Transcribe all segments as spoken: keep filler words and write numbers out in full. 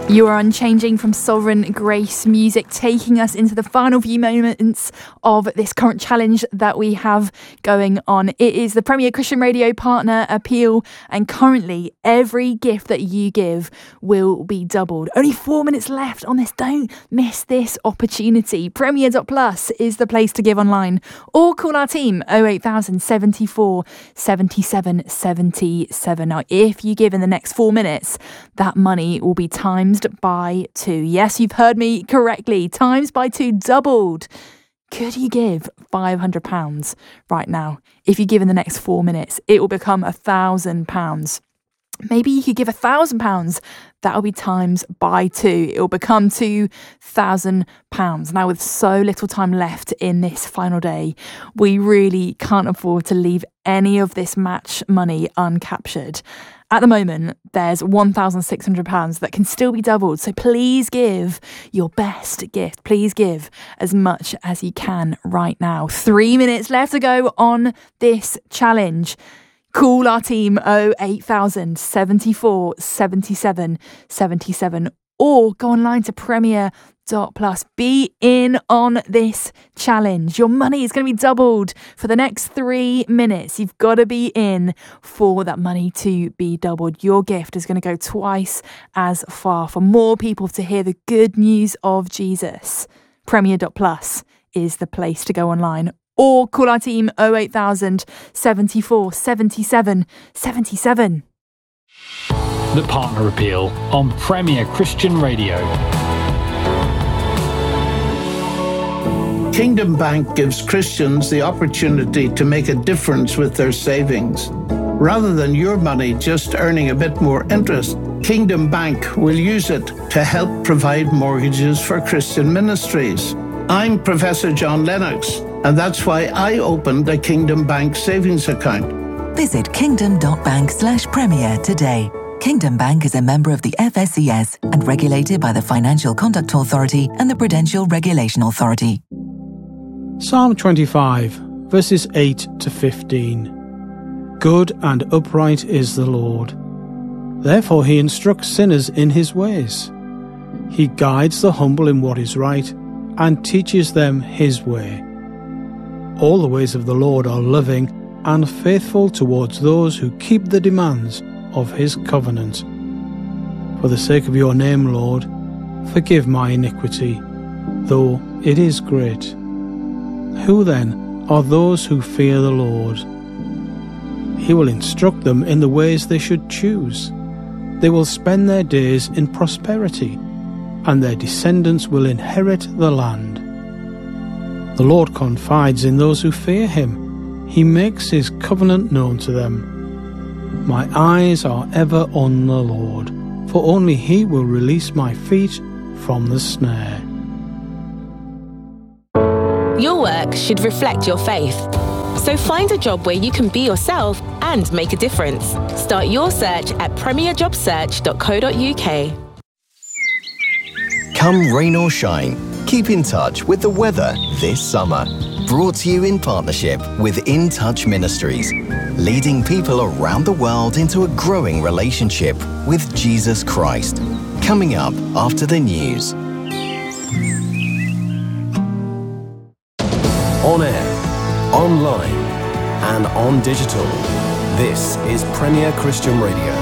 You are unchanging from Sovereign Grace music, taking us into the final few moments of this current challenge that we have going on. It is the Premier Christian Radio Partner Appeal, and currently every gift that you give will be doubled. Only four minutes left on this. Don't miss this opportunity. Premier dot plus is the place to give online, or call our team oh eight thousand seventy-four seventy-seven seventy-seven. Now, if you give in the next four minutes, that money will be times by two. Yes, you've heard me correctly. Times by two, doubled. Could you give five hundred pounds right now? If you give in the next four minutes, it will become one thousand pounds. Maybe you could give one thousand pounds. That will be times by two. It will become two thousand pounds. Now, with so little time left in this final day, we really can't afford to leave any of this match money uncaptured. At the moment, there's one thousand six hundred pounds that can still be doubled. So please give your best gift. Please give as much as you can right now. Three minutes left to go on this challenge. Call our team oh eight thousand seventy-four seventy-seven seventy-seven, or go online to Premier dot plus. Be in on this challenge. Your money is going to be doubled for the next three minutes. You've got to be in for that money to be doubled. Your gift is going to go twice as far for more people to hear the good news of Jesus. Premier dot plus is the place to go online, or call our team oh eight thousand seventy-four seventy-seven seventy-seven. The Partner Appeal on Premier Christian Radio. Kingdom Bank gives Christians the opportunity to make a difference with their savings. Rather than your money just earning a bit more interest, Kingdom Bank will use it to help provide mortgages for Christian ministries. I'm Professor John Lennox, and that's why I opened a Kingdom Bank savings account. Visit kingdom dot bank slash premier today. Kingdom Bank is a member of the F S C S and regulated by the Financial Conduct Authority and the Prudential Regulation Authority. Psalm twenty-five, verses eight to fifteen. Good and upright is the Lord. Therefore he instructs sinners in his ways. He guides the humble in what is right and teaches them his way. All the ways of the Lord are loving and faithful towards those who keep the demands of his covenant. For the sake of your name, Lord, forgive my iniquity, though it is great. Who then are those who fear the Lord? He will instruct them in the ways they should choose. They will spend their days in prosperity, and their descendants will inherit the land. The Lord confides in those who fear him. He makes his covenant known to them. My eyes are ever on the Lord, for only he will release my feet from the snare. Your work should reflect your faith. So find a job where you can be yourself and make a difference. Start your search at premier job search dot co dot uk. Come rain or shine, keep in touch with the weather this summer. Brought to you in partnership with In Touch Ministries, leading people around the world into a growing relationship with Jesus Christ. Coming up after the news. On air, online, and on digital. This is Premier Christian Radio.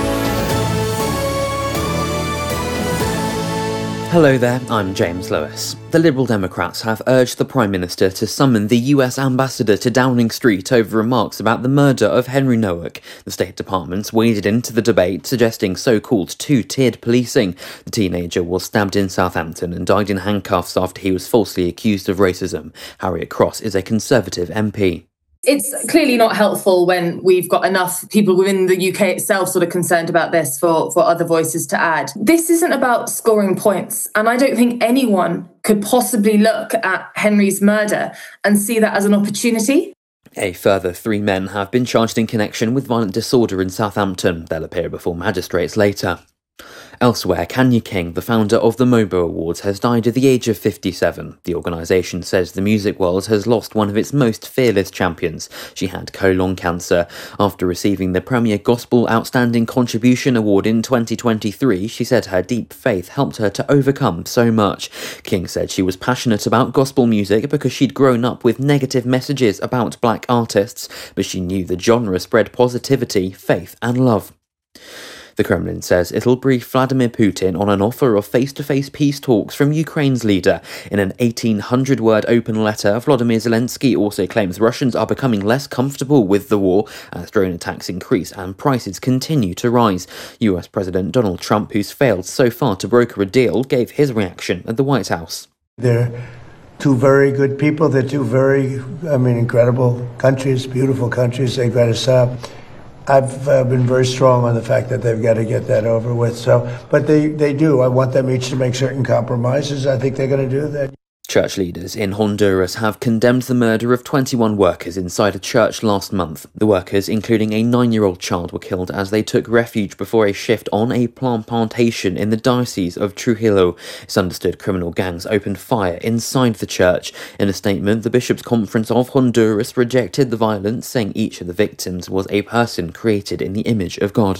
Hello there, I'm James Lewis. The Liberal Democrats have urged the Prime Minister to summon the U S ambassador to Downing Street over remarks about the murder of Henry Nowak. The State Department waded into the debate, suggesting so-called two-tiered policing. The teenager was stabbed in Southampton and died in handcuffs after he was falsely accused of racism. Harriet Cross is a Conservative M P. It's clearly not helpful when we've got enough people within the U K itself sort of concerned about this for, for other voices to add. This isn't about scoring points, and I don't think anyone could possibly look at Henry's murder and see that as an opportunity. A further three men have been charged in connection with violent disorder in Southampton. They'll appear before magistrates later. Elsewhere, Kanya King, the founder of the MOBO Awards, has died at the age of fifty-seven. The organisation says the music world has lost one of its most fearless champions. She had colon cancer. After receiving the Premier Gospel Outstanding Contribution Award in twenty twenty-three, she said her deep faith helped her to overcome so much. King said she was passionate about gospel music because she'd grown up with negative messages about black artists, but she knew the genre spread positivity, faith and love. The Kremlin says it'll brief Vladimir Putin on an offer of face-to-face peace talks from Ukraine's leader. In an eighteen hundred word open letter, Volodymyr Zelensky also claims Russians are becoming less comfortable with the war as drone attacks increase and prices continue to rise. U S President Donald Trump, who's failed so far to broker a deal, gave his reaction at the White House. They're two very good people. They're two very, I mean, incredible countries, beautiful countries. They've got to stop. I've uh, been very strong on the fact that they've got to get that over with. So, but they, they do. I want them each to make certain compromises. I think they're going to do that. Church leaders in Honduras have condemned the murder of twenty-one workers inside a church last month. The workers, including a nine-year-old child, were killed as they took refuge before a shift on a palm plantation in the Diocese of Trujillo. It's understood criminal gangs opened fire inside the church. In a statement, the Bishops' Conference of Honduras rejected the violence, saying each of the victims was a person created in the image of God.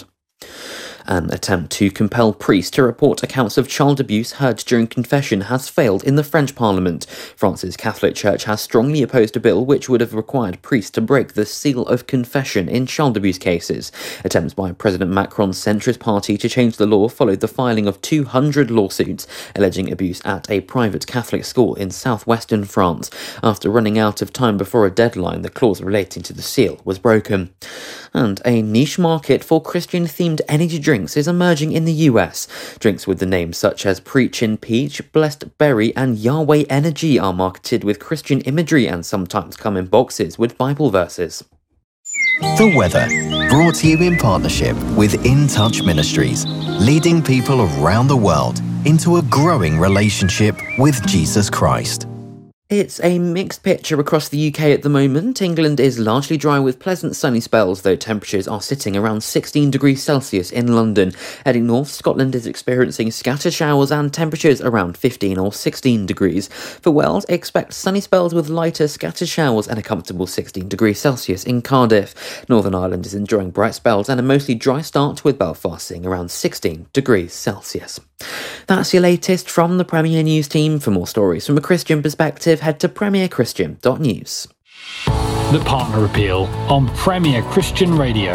An attempt to compel priests to report accounts of child abuse heard during confession has failed in the French Parliament. France's Catholic Church has strongly opposed a bill which would have required priests to break the seal of confession in child abuse cases. Attempts by President Macron's centrist party to change the law followed the filing of two hundred lawsuits alleging abuse at a private Catholic school in southwestern France. After running out of time before a deadline, the clause relating to the seal was broken. And a niche market for Christian-themed energy drinks is emerging in the U S. Drinks with the names such as Preachin' Peach, Blessed Berry and Yahweh Energy are marketed with Christian imagery and sometimes come in boxes with Bible verses. The weather, brought to you in partnership with In Touch Ministries, leading people around the world into a growing relationship with Jesus Christ. It's a mixed picture across the U K at the moment. England is largely dry with pleasant sunny spells, though temperatures are sitting around sixteen degrees Celsius in London. Heading north, Scotland is experiencing scattered showers and temperatures around fifteen or sixteen degrees. For Wales, expect sunny spells with lighter scattered showers and a comfortable sixteen degrees Celsius in Cardiff. Northern Ireland is enjoying bright spells and a mostly dry start, with Belfast seeing around sixteen degrees Celsius. That's your latest from the Premier News team. For more stories from a Christian perspective, head to premier christian dot news. The Partner Appeal on Premier Christian Radio.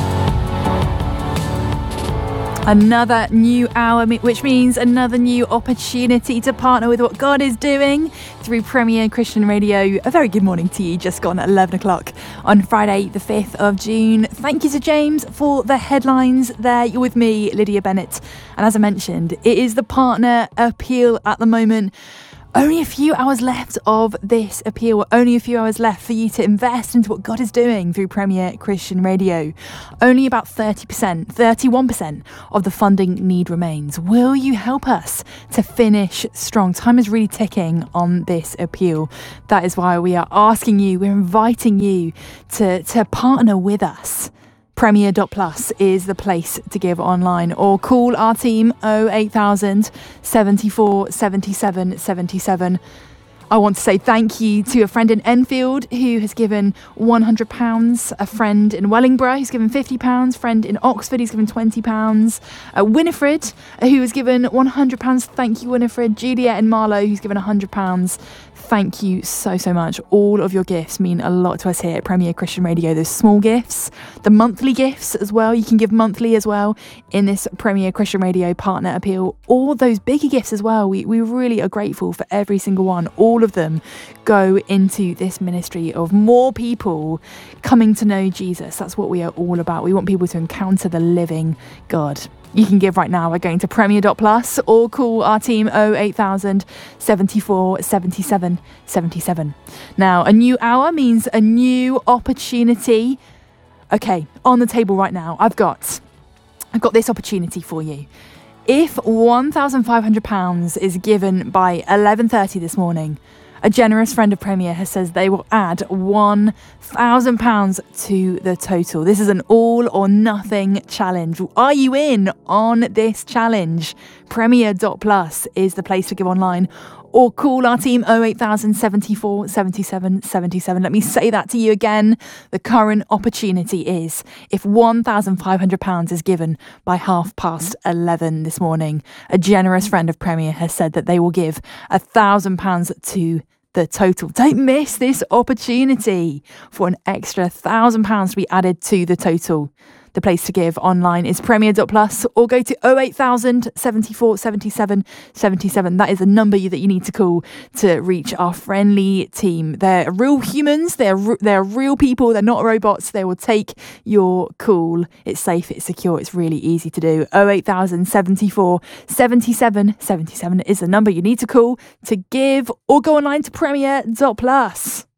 Another new hour, which means another new opportunity to partner with what God is doing through Premier Christian Radio. A very good morning to you, just gone at eleven o'clock on Friday the fifth of June. Thank you to James for the headlines there. You're with me, Lydia Bennett. And as I mentioned, it is the Partner Appeal at the moment. Only a few hours left of this appeal, only a few hours left for you to invest into what God is doing through Premier Christian Radio. Only about thirty percent, thirty-one percent of the funding need remains. Will you help us to finish strong? Time is really ticking on this appeal. That is why we are asking you, we're inviting you to, to partner with us. Premier dot plus is the place to give online, or call our team oh eight thousand, seventy-four, seventy-seven, seventy-seven. I want to say thank you to a friend in Enfield who has given one hundred pounds, a friend in Wellingborough who's given fifty pounds, friend in Oxford who's given twenty pounds, uh, Winifred who has given one hundred pounds. Thank you, Winifred. Juliet in Marlow who's given one hundred pounds. Thank you so, so much. All of your gifts mean a lot to us here at Premier Christian Radio. Those small gifts, the monthly gifts as well. You can give monthly as well in this Premier Christian Radio Partner Appeal. All those bigger gifts as well. We, we really are grateful for every single one. All of them go into this ministry of more people coming to know Jesus. That's what we are all about. We want people to encounter the living God. You can give right now by going to premier dot plus or call our team oh eight thousand, seventy-four, seventy-seven, seventy-seven. Now, a new hour means a new opportunity. Okay, on the table right now, I've got, I've got this opportunity for you. If one thousand five hundred pounds is given by eleven thirty this morning, A generous friend of Premier has says they will add one thousand pounds to the total. This is an all or nothing challenge. Are you in on this challenge? Premier dot plus is the place to give online, or call our team oh eight thousand seventy-four seventy-seven seventy-seven. Let me say that to you again. The current opportunity is if one thousand five hundred pounds is given by half past eleven this morning. A generous friend of Premier has said that they will give one thousand pounds to the total. Don't miss this opportunity for an extra one thousand pounds to be added to the total. The place to give online is Premier dot plus, or go to oh eight thousand seventy-four seventy-seven seventy-seven. That is the number that you need to call to reach our friendly team. They're real humans. They're they're real people. They're not robots. They will take your call. It's safe. It's secure. It's really easy to do. oh eight thousand seventy-four seventy-seven seventy-seven is the number you need to call to give, or go online to Premier dot plus.